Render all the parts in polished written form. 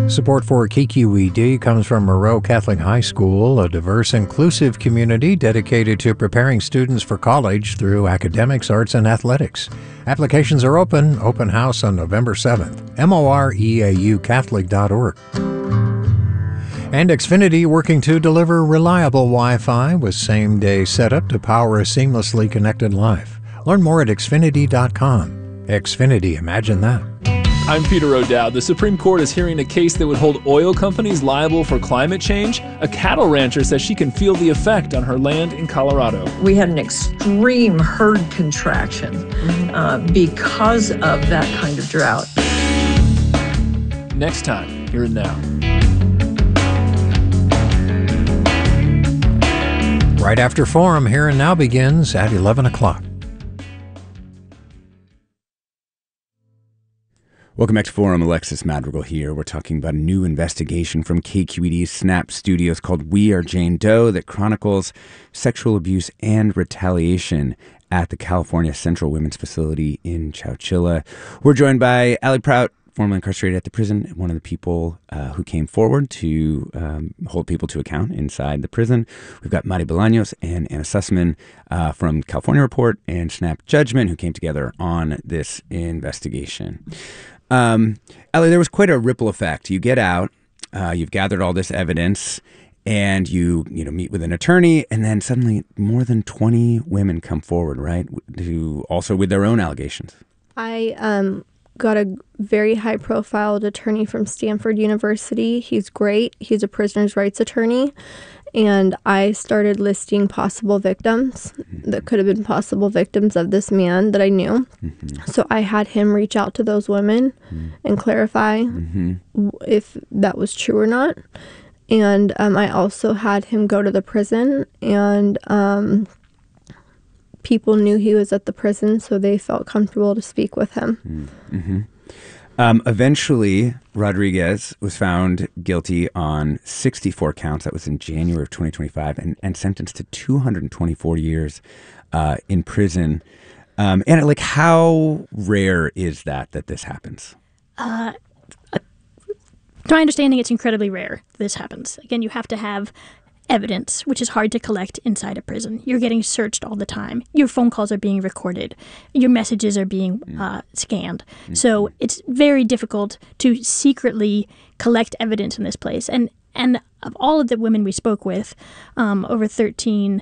Support for KQED comes from Moreau Catholic High School, a diverse, inclusive community dedicated to preparing students for college through academics, arts, and athletics. Applications are open. Open house on November 7th. moreaucatholic.org. And Xfinity working to deliver reliable Wi-Fi with same-day setup to power a seamlessly connected life. Learn more at Xfinity.com. Xfinity, imagine that. I'm Peter O'Dowd. The Supreme Court is hearing a case that would hold oil companies liable for climate change. A cattle rancher says she can feel the effect on her land in Colorado. We had an extreme herd contraction because of that kind of drought. Next time, here and now. Right after Forum, Here and Now begins at 11 o'clock. Welcome back to Forum. Alexis Madrigal here. We're talking about a new investigation from KQED's Snap Studios called We Are Jane Doe that chronicles sexual abuse and retaliation at the California Central Women's Facility in Chowchilla. We're joined by Allie Prout, formerly incarcerated at the prison, one of the people who came forward to hold people to account inside the prison. We've got Mari Bolaños and Anna Sussman from California Report and Snap Judgment, who came together on this investigation. Allie, there was quite a ripple effect. You get out, you've gathered all this evidence, and you meet with an attorney, and then suddenly more than 20 women come forward, right? Who also with their own allegations. I got a very high-profile attorney from Stanford University. He's great. He's a prisoner's rights attorney. And I started listing possible victims that could have been possible victims of this man that I knew. Mm-hmm. So I had him reach out to those women and clarify if that was true or not. And I also had him go to the prison, and people knew he was at the prison, so they felt comfortable to speak with him. Mm-hmm. Eventually, Rodriguez was found guilty on 64 counts. That was in January of 2025, and sentenced to 224 years in prison. And like, how rare is that this happens? To my understanding, it's incredibly rare this happens. Again, you have to have evidence, which is hard to collect inside a prison. You're getting searched all the time. Your phone calls are being recorded. Your messages are being scanned. So it's very difficult to secretly collect evidence in this place. And of all of the women we spoke with, over 13,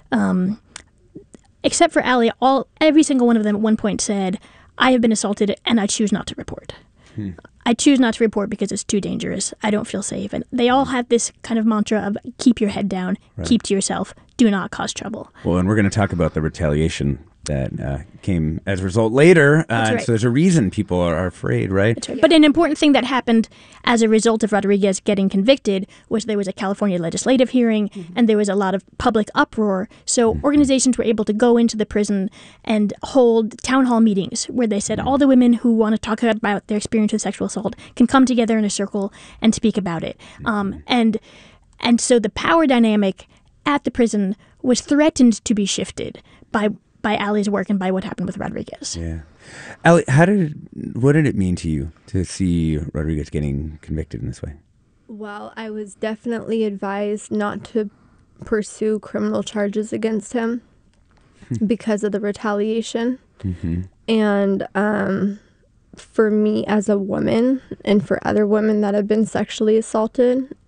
except for Allie, every single one of them at one point said, "I have been assaulted and I choose not to report." I choose not to report because it's too dangerous. I don't feel safe. And they all have this kind of mantra of keep your head down, keep to yourself, do not cause trouble. Well, and we're going to talk about the retaliation that came as a result later. Right. So there's a reason people are afraid, right? That's right. But an important thing that happened as a result of Rodriguez getting convicted was there was a California legislative hearing, and there was a lot of public uproar. So organizations were able to go into the prison and hold town hall meetings where they said all the women who want to talk about their experience with sexual assault can come together in a circle and speak about it. And so the power dynamic at the prison was threatened to be shifted by Allie's work and by what happened with Rodriguez. Yeah. Allie, what did it mean to you to see Rodriguez getting convicted in this way? Well, I was definitely advised not to pursue criminal charges against him because of the retaliation. And for me as a woman and for other women that have been sexually assaulted,